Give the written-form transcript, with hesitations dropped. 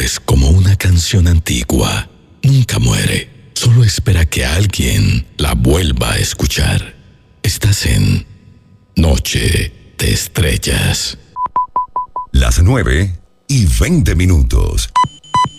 es como una canción antigua. Nunca muere. Solo espera que alguien la vuelva a escuchar. Estás en Noche de Estrellas. Las 9:20.